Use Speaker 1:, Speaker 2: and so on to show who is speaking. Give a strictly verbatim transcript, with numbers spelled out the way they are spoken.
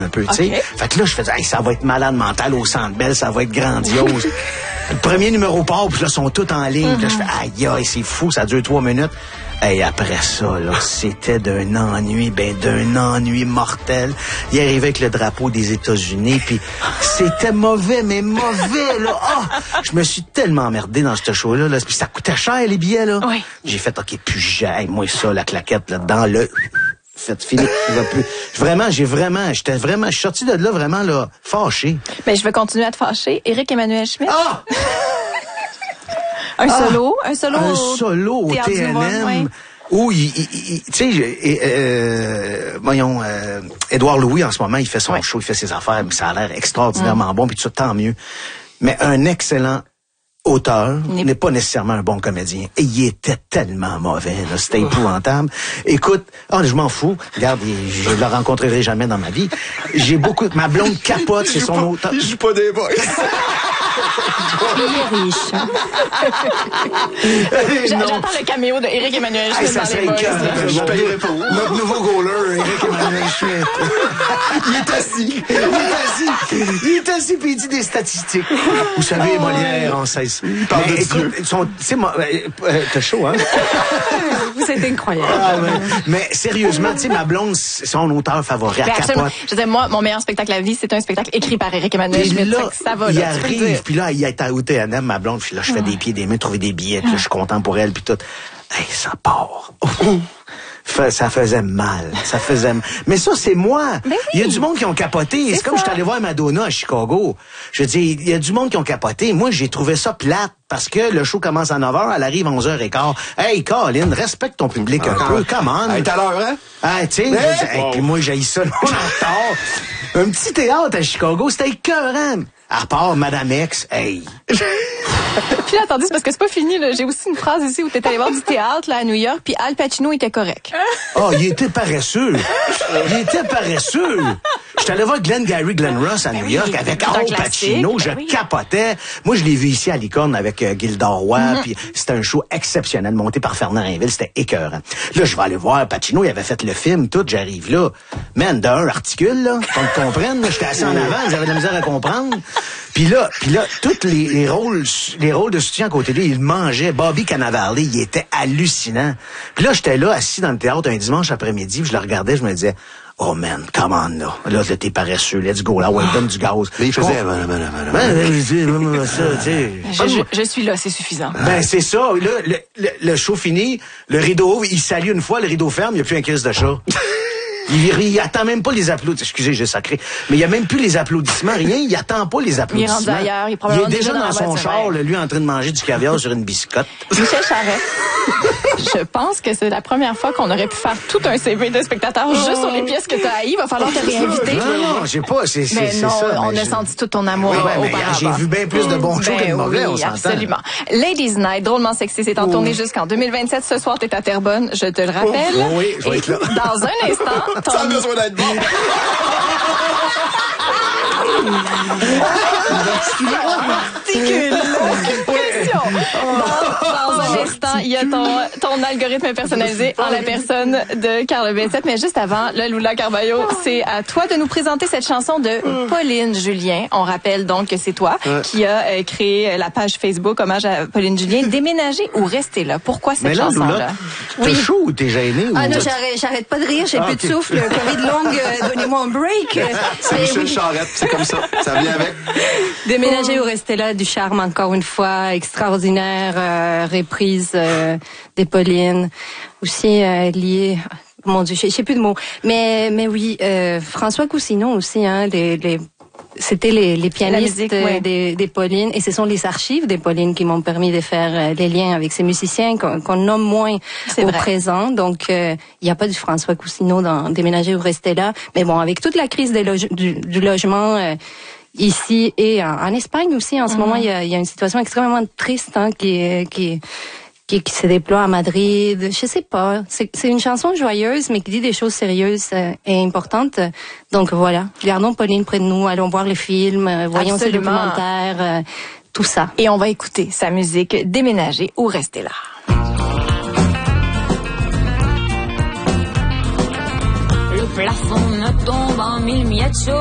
Speaker 1: un peu, tu sais.
Speaker 2: Okay.
Speaker 1: Fait que là, je faisais, hey, ça va être malade mental au Centre Bell, ça va être grandiose. Le premier numéro part, puis là, ils sont tous en ligne. Mm-hmm. Puis là, je fais, aïe, aïe, c'est fou, ça dure trois minutes. Et après ça, là, c'était d'un ennui, ben d'un ennui mortel. Il arrivait avec le drapeau des États-Unis, puis c'était mauvais, mais mauvais, là. Oh, je me suis tellement emmerdé dans ce show-là, là. Puis ça coûtait cher, les billets, là.
Speaker 2: Oui.
Speaker 1: J'ai fait, OK, plus jamais, moi, ça, la claquette, là, dans le... Faites fini, je vais plus. Vraiment, j'ai vraiment, j'étais vraiment, je suis sorti de là vraiment, là, fâché.
Speaker 2: Mais je vais continuer à te fâcher. Éric Emmanuel Schmitt.
Speaker 1: Ah!
Speaker 2: Un
Speaker 1: ah!
Speaker 2: solo, un solo
Speaker 1: Un
Speaker 2: au
Speaker 1: solo au
Speaker 2: Théâtre
Speaker 1: T N M.
Speaker 2: Ouais.
Speaker 1: Où, il, il, il, tu sais, euh, voyons, euh, Édouard Louis, en ce moment, il fait son ouais. show, il fait ses affaires, mais ça a l'air extraordinairement mmh. bon, puis tout ça, tant mieux. Mais un excellent auteur n'est pas nécessairement un bon comédien. Et il était tellement mauvais, là, c'était épouvantable. Écoute, oh, je m'en fous. Regarde, je le rencontrerai jamais dans ma vie. J'ai beaucoup, ma blonde capote, c'est son auteur.
Speaker 3: Il joue pas des boys.
Speaker 2: Il est riche. J'attends le caméo de Éric Emmanuel Schmitt dans les boys.
Speaker 3: Je paierai pas.
Speaker 1: Notre nouveau goaler, Éric Emmanuel Schmitt.
Speaker 3: Il est assis.
Speaker 1: Il est assis. Il est assis puis il dit des statistiques. Vous savez, oh, Molière, on sait ça.
Speaker 3: Il parle de Dieu.
Speaker 1: C'est moi, t'as chaud, hein?
Speaker 2: C'est incroyable.
Speaker 1: Ah, ouais. Mais sérieusement, tu sais, ma blonde, c'est son auteur favori. Elle capote.
Speaker 2: Je disais, moi, mon meilleur spectacle à la vie, c'est un spectacle écrit par Éric Emmanuel Schmitt.
Speaker 1: Là,
Speaker 2: ça va,
Speaker 1: il
Speaker 2: là,
Speaker 1: arrive, puis là, il est au T N M, ma blonde, puis là, je fais
Speaker 2: ouais.
Speaker 1: des pieds, des mains, trouver des billets, puis là, je suis content pour elle, puis tout. Hey, ça part. Ça faisait mal. Ça faisait mal. Mais ça, c'est moi.
Speaker 2: Oui.
Speaker 1: Il y a du monde qui ont capoté. C'est, c'est comme je suis allé voir Madonna à Chicago. Je dis, il y a du monde qui ont capoté. Moi, j'ai trouvé ça plate parce que le show commence à neuf heures, elle arrive à onze heures quinze. Hey, Colin, respecte ton public un peu. Come on.
Speaker 3: Hey, t'as l'heure, hein?
Speaker 1: Ah, tu sais, hey, hey, wow. Puis moi, j'ai ça, le monde en retard. Un petit théâtre à Chicago, c'était écœurant. À part Madame X, hey.
Speaker 2: Puis là, attendez, c'est parce que c'est pas fini, là. J'ai aussi une phrase ici où t'es allé voir du théâtre, là, à New York, puis Al Pacino était correct.
Speaker 1: Ah, oh, il était paresseux. Il était paresseux. J'étais allé voir Glenn Gary, Glenn Ross à ben New York oui, avec Al Pacino. Je ben oui. capotais. Moi, je l'ai vu ici à Licorne avec euh, Gilda Roy, mm-hmm. puis c'était un show exceptionnel monté par Fernand Rainville. C'était écœurant. Là, je vais aller voir Pacino. Il avait fait le film, tout. J'arrive là. Man, d'un articule, là. Qu'on me comprenne. J'étais assis en avant. J'avais de la misère à comprendre. Puis là, puis là, tous les, les rôles, les rôles de soutien à côté de lui, il mangeait. Bobby Cannavale, il était hallucinant. Puis là, j'étais là, assis dans le théâtre un dimanche après-midi, puis je le regardais, je me disais, oh man, come on, là. Là, là t'es paresseux, let's go, là, ouais, donne du gaz.
Speaker 3: Mais il faisait,
Speaker 1: ben, ben, ben, ben, ça, tu sais.
Speaker 2: Je, je, je suis là, c'est suffisant.
Speaker 1: Ben, c'est ça. Là, le, le, le show fini, le rideau ouvre, il salue une fois, le rideau ferme, il n'y a plus un crise de chat. Il, il attend même pas les applaudissements. Excusez, j'ai sacré. Mais il y a même plus les applaudissements, rien. Il attend pas les applaudissements.
Speaker 2: Il est rendu ailleurs. Il est,
Speaker 1: probablement il est déjà, déjà dans, dans son char, là, lui, en train de manger du caviar sur une biscotte.
Speaker 2: Michel Charette. Je pense que c'est la première fois qu'on aurait pu faire tout un C V de spectateur oh. juste sur les pièces que tu as haïes. Il va falloir te réinviter.
Speaker 1: Non, non, j'ai pas. C'est, c'est,
Speaker 2: mais
Speaker 1: c'est
Speaker 2: non,
Speaker 1: ça.
Speaker 2: on a senti tout ton amour
Speaker 1: oui,
Speaker 2: ouais,
Speaker 1: ouais,
Speaker 2: auparavant.
Speaker 1: J'ai vu bien plus de bons shows ben, que de mauvais,
Speaker 2: oui,
Speaker 1: on s'entend.
Speaker 2: Absolument. Ladies Night, drôlement sexy, c'est en oh. tournée jusqu'en deux mille vingt-sept. Ce soir, t'es à Terrebonne, je te le rappelle.
Speaker 1: Oh, oui, je vais être là.
Speaker 2: Dans un instant, ton...
Speaker 3: Sans besoin d'être bon.
Speaker 2: Dans, dans un instant, il y a ton, ton algorithme personnalisé en la personne de Carl Bessette. Mais juste avant, le Lula Carballo, c'est à toi de nous présenter cette chanson de Pauline Julien. On rappelle donc que c'est toi qui as euh, créé la page Facebook hommage à Pauline Julien. Déménager ou rester là? Pourquoi cette chanson-là?
Speaker 1: T'es oui. chaud ou t'es gêné?
Speaker 4: Ah non, j'arrête, j'arrête pas de rire, j'ai ah, plus okay. de souffle. Covid longue, euh, donnez-moi un break.
Speaker 3: C'est Mais Michel oui. Charette, c'est comme ça. Ça vient avec.
Speaker 4: Déménager ou rester là, du charme encore une fois, extraordinaire, euh, reprise euh, des Pauline, aussi euh, lié... Mon Dieu, je sais plus de mots. Mais mais oui, euh, François Cousineau aussi, hein, les... les c'était les, les pianistes musique, ouais. des, des Pauline, et ce sont les archives des Pauline qui m'ont permis de faire les liens avec ces musiciens qu'on, qu'on nomme moins C'est au vrai. présent. Donc, il euh, n'y a pas du François Cousineau dans Déménager ou rester là. Mais bon, avec toute la crise des loge- du, du logement euh, ici et en, en Espagne aussi, en ce mm-hmm. moment, il y a, y a une situation extrêmement triste hein, qui, qui Qui, qui se déploie à Madrid, je sais pas. C'est, c'est une chanson joyeuse, mais qui dit des choses sérieuses euh, et importantes. Donc voilà, gardons Pauline près de nous, allons voir les films, euh, voyons ses documentaires, euh, tout ça.
Speaker 2: Et on va écouter sa musique Déménager ou rester là.
Speaker 5: Le plafond ne tombe en mil millet